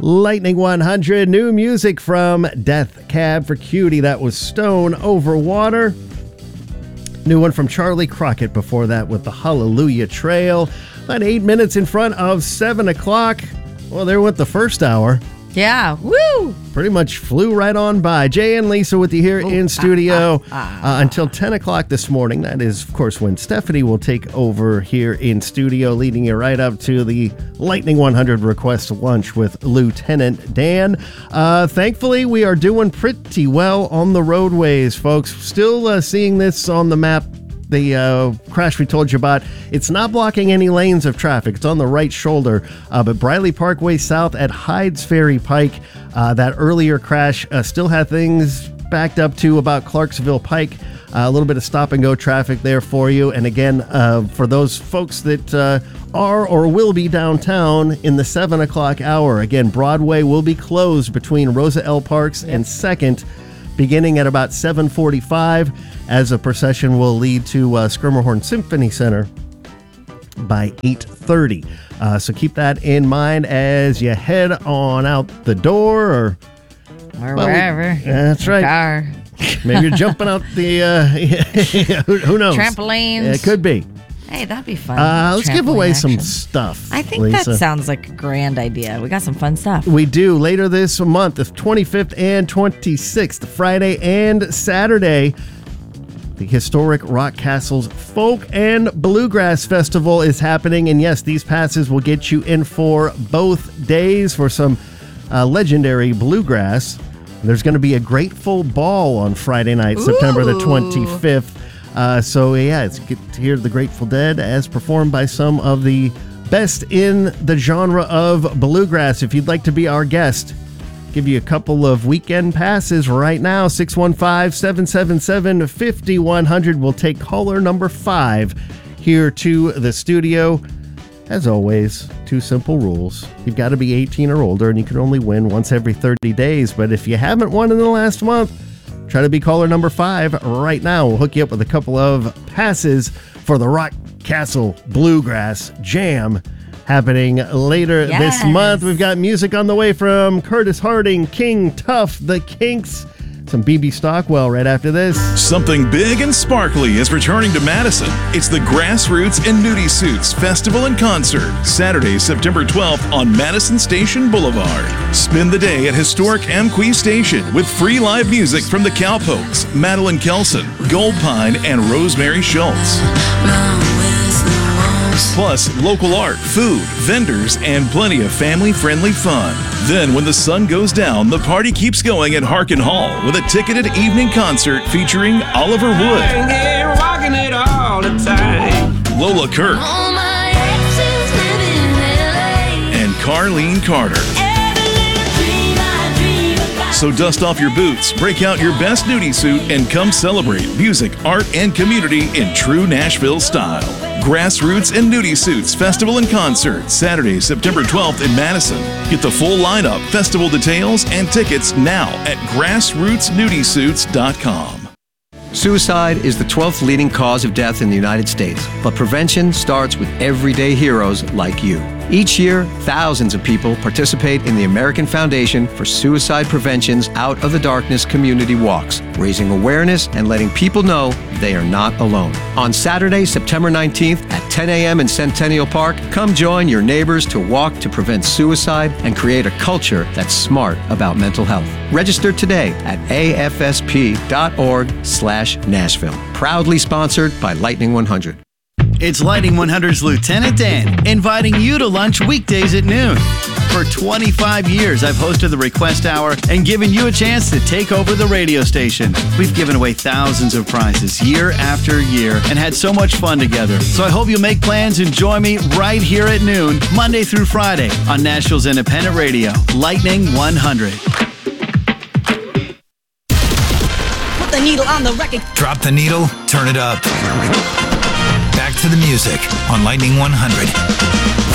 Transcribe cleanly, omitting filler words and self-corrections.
Lightning 100, new music from Death Cab for Cutie. That was Stone Over Water. New one from Charlie Crockett before that with the Hallelujah Trail. About 8 minutes in front of 7 o'clock. Well, there went the first hour. Yeah, woo! Pretty much flew right on by. Jay and Lisa with you here in studio until 10 o'clock this morning. That is, of course, when Stephanie will take over here in studio, leading you right up to the Lightning 100 Request Lunch with Lieutenant Dan. Thankfully, we are doing pretty well on the roadways, folks. Still seeing this on the map. The crash we told you about, it's not blocking any lanes of traffic. It's on the right shoulder, but Briley Parkway South at Hydes Ferry Pike, that earlier crash still had things backed up to about Clarksville Pike. A little bit of stop and go traffic there for you. And again, for those folks that are or will be downtown in the 7 o'clock hour, again, Broadway will be closed between Rosa L. Parks and 2nd, beginning at about 7:45, as a procession will lead to Schermerhorn Symphony Center by 8:30. So keep that in mind as you head on out the door or wherever. That's right. Car. Maybe you're jumping out the, who knows? Trampolines. It could be. Hey, that'd be fun. Let's give away Trampoline some action. stuff, I think Lisa. that sounds like a grand idea. We got some fun stuff. We do. Later this month, the 25th and 26th, Friday and Saturday, the historic Rock Castle's Folk and Bluegrass Festival is happening. And yes, these passes will get you in for both days for some legendary bluegrass. There's going to be a Grateful Ball on Friday night, September the 25th. So yeah, it's good to hear the Grateful Dead as performed by some of the best in the genre of bluegrass. If you'd like to be our guest, give you a couple of weekend passes right now. 615-777-5100. We'll take caller number 5 here to the studio. As always, 2 simple rules. You've got to be 18 or older, and you can only win once every 30 days. But if you haven't won in the last month, try to be caller number 5 right now. We'll hook you up with a couple of passes for the Rock Castle Bluegrass Jam happening later this month. We've got music on the way from Curtis Harding, King Tuff, The Kinks, some B.B. Stockwell right after this. Something big and sparkly is returning to Madison. It's the Grassroots and Nudie Suits Festival and Concert, Saturday, September 12th on Madison Station Boulevard. Spend the day at historic Amqui Station with free live music from the Cowpokes, Madeline Kelson, Gold Pine, and Rosemary Schultz. Plus, local art, food, vendors, and plenty of family-friendly fun. Then, when the sun goes down, the party keeps going at Harkin Hall with a ticketed evening concert featuring Oliver Wood, Lola Kirk, and Carlene Carter. So dust off your boots, break out your best nudie suit, and come celebrate music, art, and community in true Nashville style. Grassroots and Nudie Suits Festival and Concert, Saturday, September 12th in Madison. Get the full lineup, festival details, and tickets now at grassrootsnudiessuits.com. Suicide is the 12th leading cause of death in the United States, but prevention starts with everyday heroes like you. Each year, thousands of people participate in the American Foundation for Suicide Prevention's Out of the Darkness community walks, raising awareness and letting people know they are not alone. On Saturday, September 19th at 10 a.m. in Centennial Park, come join your neighbors to walk to prevent suicide and create a culture that's smart about mental health. Register today at afsp.org/Nashville. Proudly sponsored by Lightning 100. It's Lightning 100's Lieutenant Dan, inviting you to lunch weekdays at noon. For 25 years, I've hosted the Request Hour and given you a chance to take over the radio station. We've given away thousands of prizes year after year and had so much fun together. So I hope you'll make plans and join me right here at noon, Monday through Friday on Nashville's independent radio, Lightning 100. Put the needle on the record. Drop the needle, turn it up. Back to the music on Lightning 100.